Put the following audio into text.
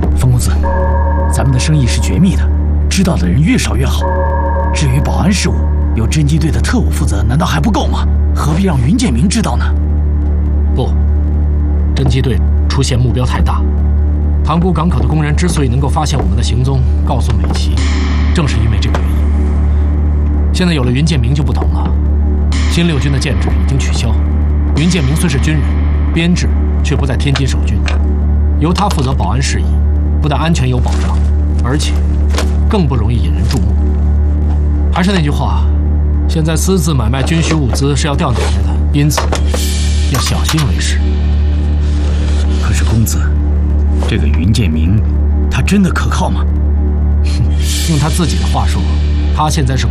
冯公子，咱们的生意是绝密的，知道的人越少越好。至于保安事务，由侦缉队的特务负责，难道还不够吗？何必让云建明知道呢？ 不，侦缉队出现目标太大。塘沽港口的工人之所以能够发现我们的行踪，告诉美琪，正是因为这个原因。现在有了云建明就不同了，新六军的建制已经取消，云建明虽是军人，编制却不在天津守军，由他负责保安事宜，不但安全有保障，而且更不容易引人注目。还是那句话，现在私自买卖军需物资是要掉脑袋的，因此要小心为是。 可是公子，这个云建明，他真的可靠吗？ 用他自己的话说，他现在是